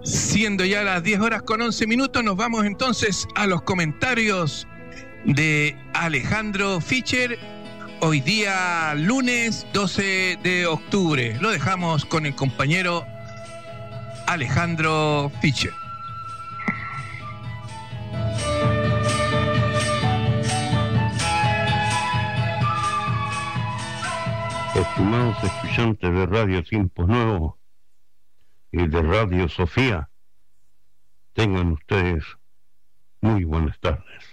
Siendo ya las 10:11, nos vamos entonces a los comentarios de Alejandro Fischer. Hoy día lunes 12 de octubre. Lo dejamos con el compañero Alejandro Fischer. Estimados escuchantes de Radio Tiempos Nuevos y de Radio Sofía, tengan ustedes muy buenas tardes.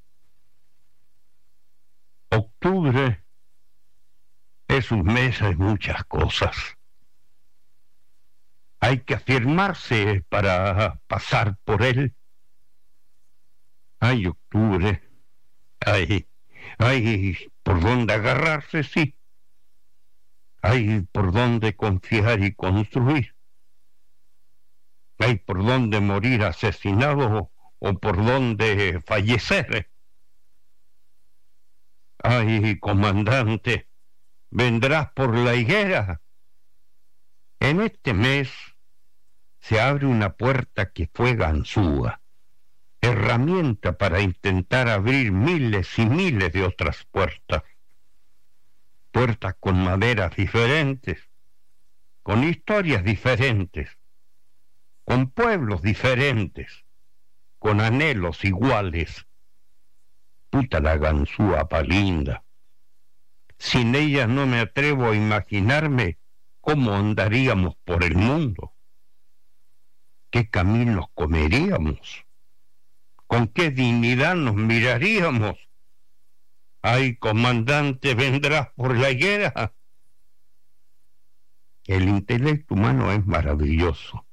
Octubre es un mes de muchas cosas. Hay que afirmarse para pasar por él. Hay octubre, hay por dónde agarrarse, sí. Hay por dónde confiar y construir. Hay por dónde morir asesinado o por dónde fallecer. Ay, comandante, vendrás por la higuera. En este mes se abre una puerta que fue ganzúa, herramienta para intentar abrir miles y miles de otras puertas. Puertas con maderas diferentes, con historias diferentes, con pueblos diferentes, con anhelos iguales. Puta la ganzúa palinda. Sin ella no me atrevo a imaginarme cómo andaríamos por el mundo. ¿Qué caminos comeríamos? ¿Con qué dignidad nos miraríamos? ¡Ay, comandante, vendrás por la higuera! El intelecto humano es maravilloso.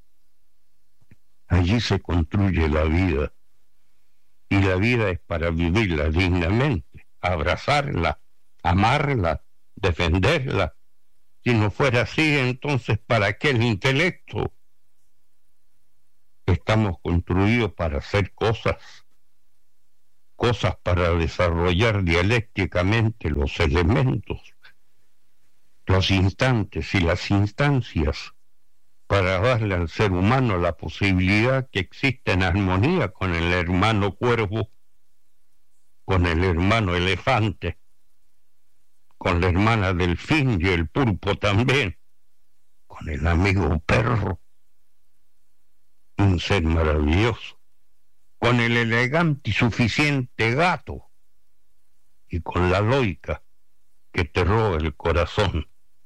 Allí se construye la vida. Y la vida es para vivirla dignamente, abrazarla, amarla, defenderla. Si no fuera así, entonces, ¿para qué el intelecto? Estamos construidos para hacer cosas para desarrollar dialécticamente los elementos, los instantes y las instancias, para darle al ser humano la posibilidad que existe en armonía con el hermano cuervo, con el hermano elefante, con la hermana delfín y el pulpo también, con el amigo perro, un ser maravilloso, con el elegante y suficiente gato, y con la loica que te roba el corazón.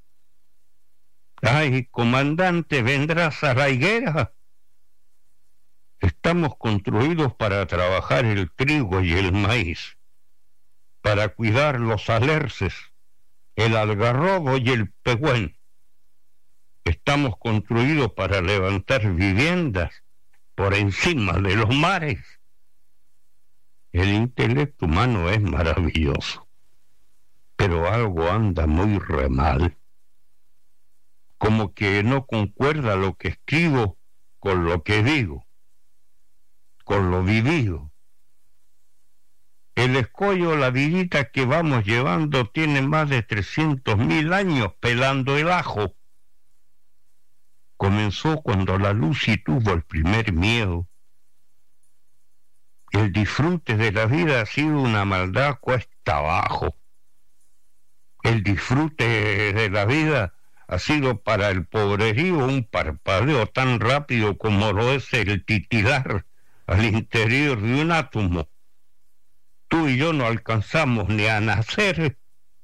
¡Ay, comandante, vendrás a la higuera! Estamos construidos para trabajar el trigo y el maíz, para cuidar los alerces, el algarrobo y el pehuen. Estamos construidos para levantar viviendas por encima de los mares. El intelecto humano es maravilloso, pero algo anda muy re mal. Como que no concuerda lo que escribo con lo que digo, con lo vivido. El escollo, la vidita que vamos llevando, tiene más de 300.000 años pelando el ajo. Comenzó cuando la Lucy tuvo el primer miedo. El disfrute de la vida ha sido una maldad cuesta abajo. El disfrute de la vida ha sido para el pobrerío un parpadeo tan rápido como lo es el titilar al interior de un átomo. Tú y yo no alcanzamos ni a nacer.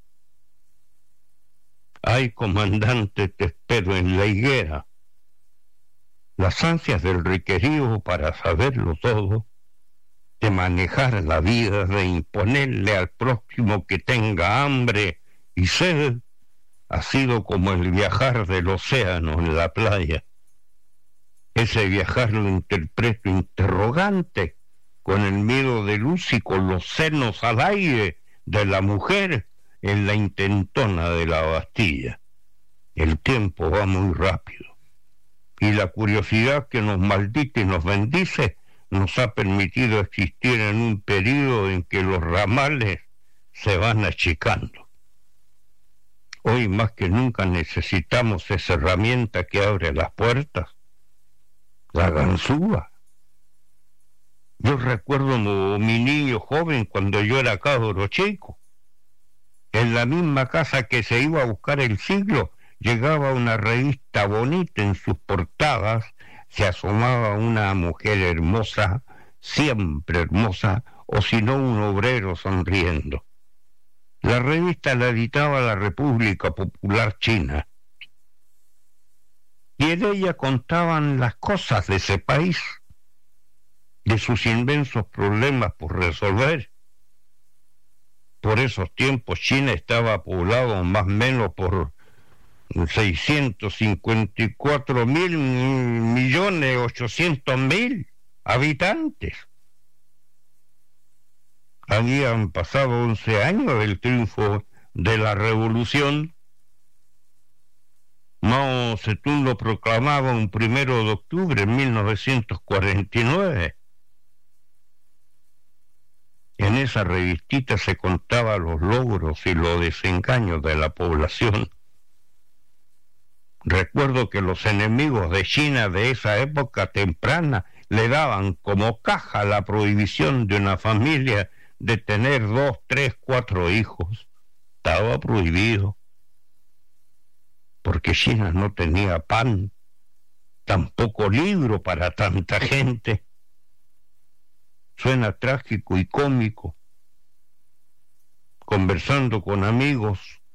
Ay, comandante, te espero en la higuera. Las ansias del requerido para saberlo todo, de manejar la vida, de imponerle al próximo que tenga hambre y sed, ha sido como el viajar del océano en la playa. Ese viajar lo interpreto interrogante, con el miedo de luz y con los senos al aire de la mujer en la intentona de la Bastilla. El tiempo va muy rápido, y la curiosidad que nos maldice y nos bendice nos ha permitido existir en un periodo en que los ramales se van achicando. Hoy más que nunca necesitamos esa herramienta que abre las puertas, la ganzúa. Yo recuerdo mi niño joven cuando yo era cabro chico. En la misma casa que se iba a buscar el siglo, llegaba una revista bonita en sus portadas, se asomaba una mujer hermosa, siempre hermosa, o si no un obrero sonriendo. La revista la editaba la República Popular China. Y en ella contaban las cosas de ese país, de sus inmensos problemas por resolver. Por esos tiempos China estaba poblado más o menos por 654.000.800.000 habitantes. Habían pasado 11 años del triunfo de la revolución. Mao Zedong lo proclamaba un 1 de octubre de 1949. En esa revistita se contaban los logros y los desengaños de la población. Recuerdo que los enemigos de China de esa época temprana le daban como caja la prohibición de una familia de tener 2, 3, 4 hijos. Estaba prohibido, porque China no tenía pan, tampoco libro para tanta gente. Suena trágico y cómico. Conversando con amigos,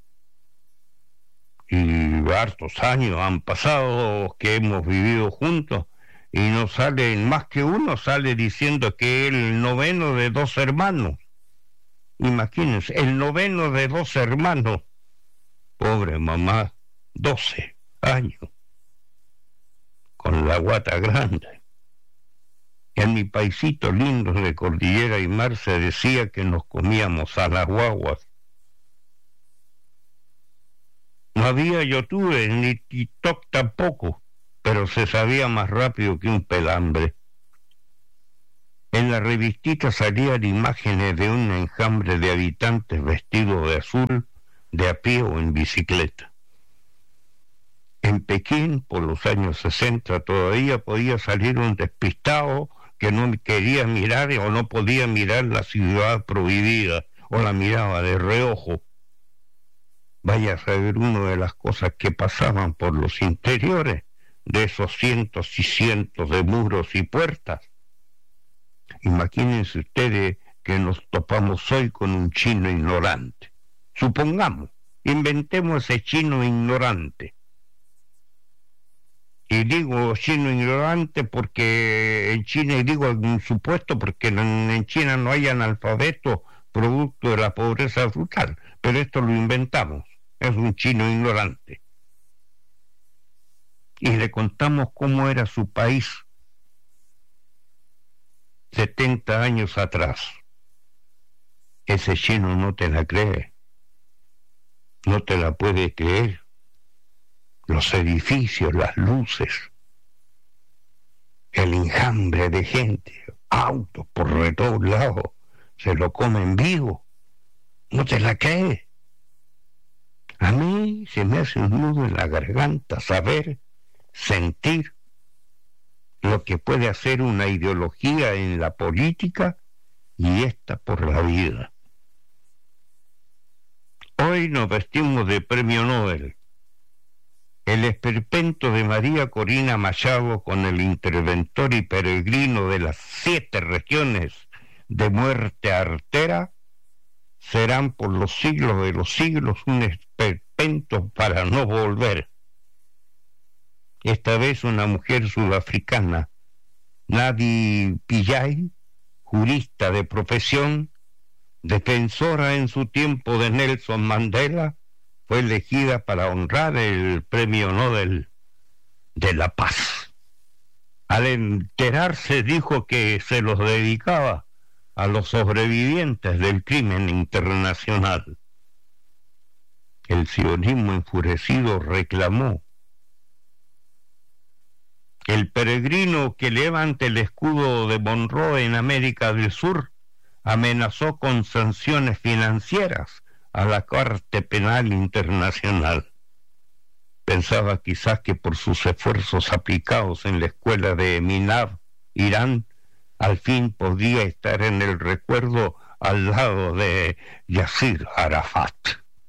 y hartos años han pasado que hemos vivido juntos, y no sale, más que uno sale diciendo que el noveno de 2 hermanos. Imagínense, el noveno de 2 hermanos. Pobre mamá, 12 años, con la guata grande. En mi paisito lindo de cordillera y mar se decía que nos comíamos a las guaguas. No había YouTube ni TikTok tampoco, pero se sabía más rápido que un pelambre. En la revistita salían imágenes de un enjambre de habitantes vestidos de azul, de a pie o en bicicleta. En Pekín, por los años 60, todavía podía salir un despistado que no quería mirar o no podía mirar la ciudad prohibida, o la miraba de reojo. Vaya a saber uno de las cosas que pasaban por los interiores de esos cientos y cientos de muros y puertas. Imagínense ustedes que nos topamos hoy con un chino ignorante. Supongamos, inventemos ese chino ignorante. Y digo chino ignorante porque en China, y digo en supuesto porque en China no hay analfabeto producto de la pobreza rural, pero esto lo inventamos, es un chino ignorante. Y le contamos cómo era su país 70 años atrás. Ese chino no te la cree, no te la puede creer. Los edificios, las luces, el enjambre de gente, autos por todos lados, se lo comen vivo. No te la crees. A mí se me hace un nudo en la garganta saber, sentir lo que puede hacer una ideología en la política y esta por la vida. Hoy nos vestimos de premio Nobel. El esperpento de María Corina Machado con el interventor y peregrino de las 7 regiones de muerte artera serán por los siglos de los siglos un esperpento para no volver. Esta vez una mujer sudafricana, Nadia Pillay, jurista de profesión, defensora en su tiempo de Nelson Mandela, fue elegida para honrar el Premio Nobel de la Paz. Al enterarse dijo que se los dedicaba a los sobrevivientes del crimen internacional. El sionismo enfurecido reclamó: el peregrino que levante el escudo de Monroe en América del Sur amenazó con sanciones financieras a la Corte Penal Internacional. Pensaba quizás que por sus esfuerzos aplicados en la escuela de Minab, Irán, al fin podía estar en el recuerdo al lado de Yasser Arafat.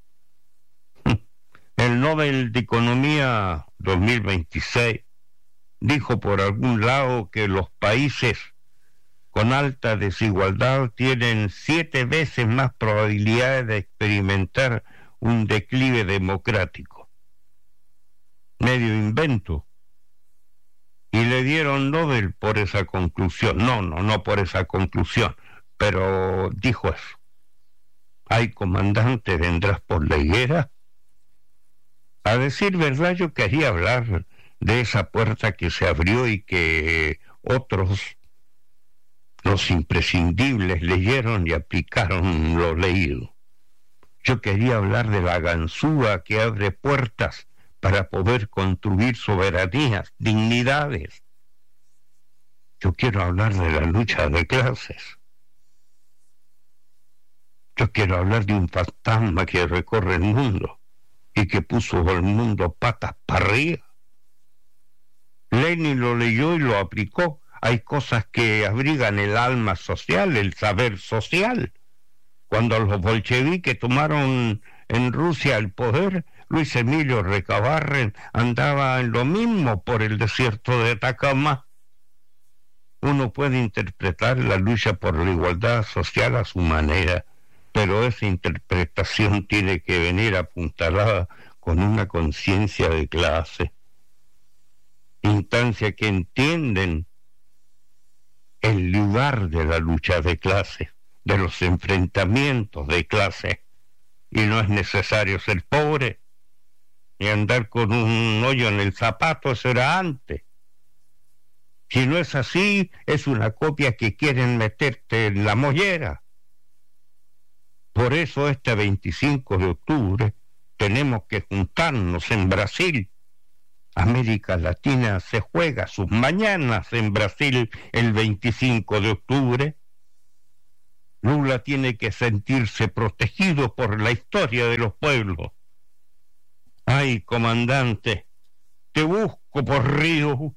El Nobel de Economía 2026 dijo por algún lado que los países con alta desigualdad tienen 7 veces más probabilidades de experimentar un declive democrático. Medio invento. Y le dieron Nobel por esa conclusión. No por esa conclusión, pero dijo eso. Ay, comandante, ¿vendrás por la higuera? A decir verdad, yo quería hablar de esa puerta que se abrió y que otros, los imprescindibles, leyeron y aplicaron lo leído. Yo quería hablar de la ganzúa que abre puertas para poder construir soberanías, dignidades. Yo quiero hablar de la lucha de clases. Yo quiero hablar de un fantasma que recorre el mundo y que puso al mundo patas para arriba. Lenin lo leyó y lo aplicó. Hay cosas que abrigan el alma social, el saber social. Cuando los bolcheviques tomaron en Rusia el poder, Luis Emilio Recabarren andaba en lo mismo por el desierto de Atacama. Uno puede interpretar la lucha por la igualdad social a su manera, pero esa interpretación tiene que venir apuntalada con una conciencia de clase, instancia que entienden el lugar de la lucha de clase, de los enfrentamientos de clase, y no es necesario ser pobre ni andar con un hoyo en el zapato, eso era antes. Si no es así, es una copia que quieren meterte en la mollera. Por eso este 25 de octubre tenemos que juntarnos en Brasil. América Latina se juega sus mañanas en Brasil el 25 de octubre. Lula tiene que sentirse protegido por la historia de los pueblos. Ay, comandante, te busco por Río.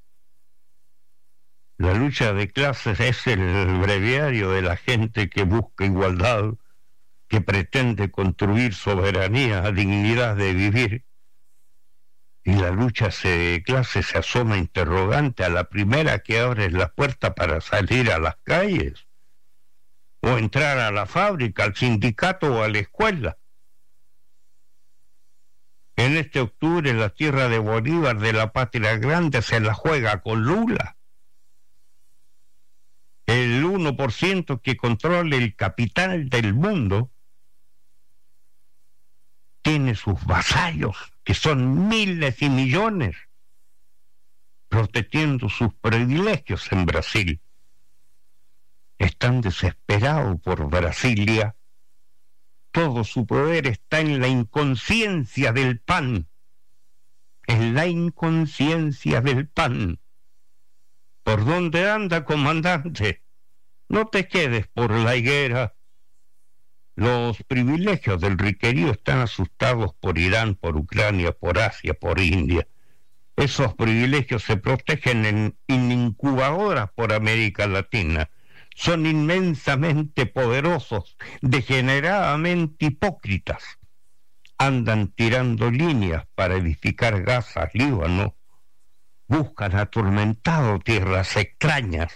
La lucha de clases es el breviario de la gente que busca igualdad, que pretende construir soberanía, dignidad de vivir. Y la lucha de clases se asoma interrogante a la primera que abre la puerta para salir a las calles, o entrar a la fábrica, al sindicato o a la escuela. En este octubre la tierra de Bolívar, de la patria grande, se la juega con Lula. El 1% que controla el capital del mundo tiene sus vasallos, que son miles y millones, protegiendo sus privilegios en Brasil. Están desesperados por Brasilia. Todo su poder está en la inconsciencia del pan. En la inconsciencia del pan. ¿Por dónde anda, comandante? No te quedes por la higuera. Los privilegios del riquerío están asustados por Irán, por Ucrania, por Asia, por India. Esos privilegios se protegen en incubadoras por América Latina. Son inmensamente poderosos, degeneradamente hipócritas. Andan tirando líneas para edificar Gaza, Líbano. Buscan atormentado tierras extrañas.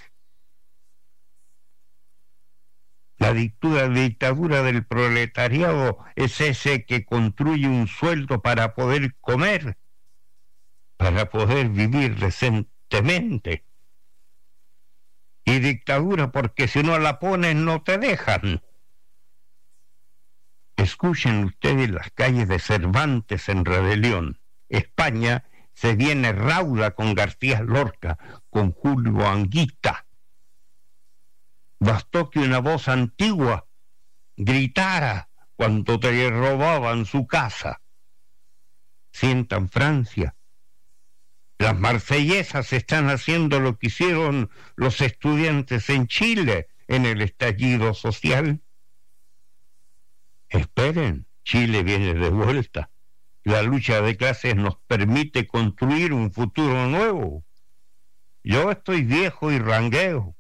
La dictadura del proletariado es ese que construye un sueldo para poder comer, para poder vivir decentemente. Y dictadura porque si no la pones no te dejan. Escuchen ustedes las calles de Cervantes en rebelión. España se viene rauda con García Lorca, con Julio Anguita. Bastó que una voz antigua gritara cuando te robaban su casa. Sientan Francia. Las marsellesas están haciendo lo que hicieron los estudiantes en Chile en el estallido social. Esperen, Chile viene de vuelta. La lucha de clases nos permite construir un futuro nuevo. Yo estoy viejo y rangueo,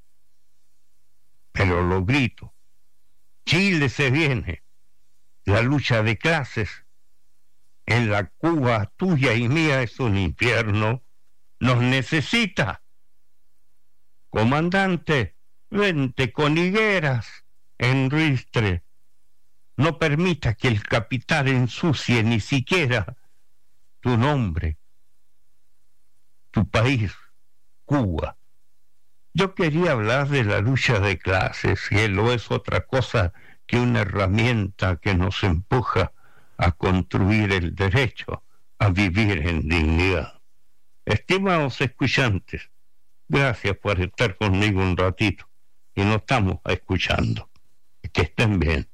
pero lo grito. Chile se viene. La lucha de clases en la Cuba tuya y mía es un infierno. Nos necesita. Comandante, vente con higueras en ristre. No permita que el capital ensucie ni siquiera tu nombre, tu país, Cuba. Yo quería hablar de la lucha de clases, cielo, es otra cosa que una herramienta que nos empuja a construir el derecho a vivir en dignidad. Estimados escuchantes, gracias por estar conmigo un ratito y nos estamos escuchando. Que estén bien.